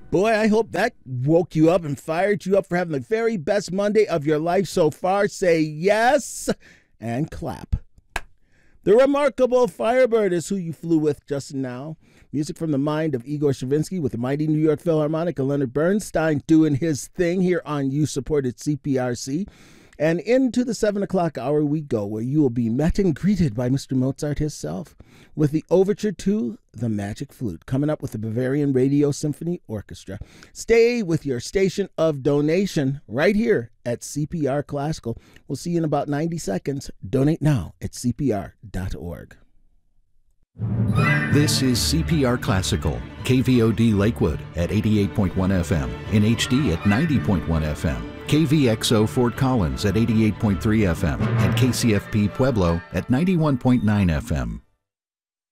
Boy, I hope that woke you up and fired you up for having the very best Monday of your life so far. Say yes and clap. The remarkable Firebird is who you flew with just now. Music from the mind of Igor Stravinsky with the mighty New York Philharmonic and Leonard Bernstein doing his thing here on You Supported CPRC. And into the 7 o'clock hour we go, where you will be met and greeted by Mr. Mozart himself with the overture to The Magic Flute, coming up with the Bavarian Radio Symphony Orchestra. Stay with your station of donation right here at CPR Classical. We'll see you in about 90 seconds. Donate now at CPR.org. This is CPR Classical, KVOD Lakewood at 88.1 FM, in HD at 90.1 FM. KVXO Fort Collins at 88.3 FM and KCFP Pueblo at 91.9 FM.